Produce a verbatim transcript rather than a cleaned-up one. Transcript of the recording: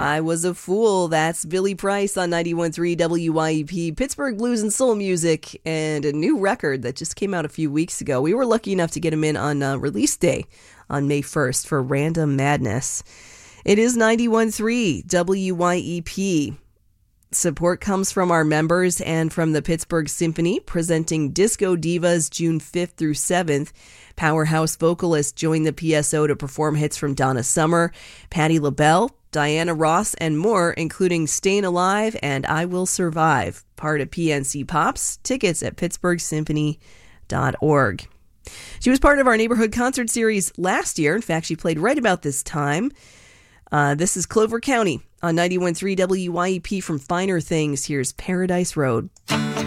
I Was a Fool. That's Billy Price on ninety-one point three W Y E P, Pittsburgh Blues and Soul Music, and a new record that just came out a few weeks ago. We were lucky enough to get him in on uh, release day on May first for Random Madness. It is ninety-one point three W Y E P. Support comes from our members and from the Pittsburgh Symphony, presenting Disco Divas June fifth through seventh. Powerhouse vocalists join the P S O to perform hits from Donna Summer, Patti LaBelle, Diana Ross, and more, including Stayin' Alive and I Will Survive, part of P N C Pops. Tickets at pittsburgh symphony dot org. She was part of our neighborhood concert series last year. In fact, she played right about this time. Uh, this is Clover County on ninety-one point three W Y E P from Finer Things. Here's Paradise Road.